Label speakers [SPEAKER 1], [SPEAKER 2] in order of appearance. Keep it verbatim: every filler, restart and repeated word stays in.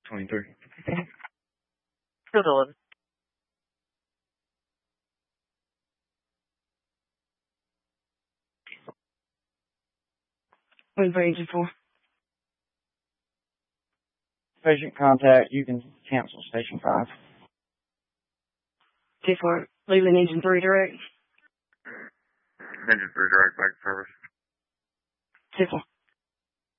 [SPEAKER 1] twenty-three.
[SPEAKER 2] Field eleven.
[SPEAKER 3] What is agent for?
[SPEAKER 4] Patient contact, you can cancel station five.
[SPEAKER 3] ten four, leaving engine three direct.
[SPEAKER 1] Engine three direct back to service.
[SPEAKER 3] ten four.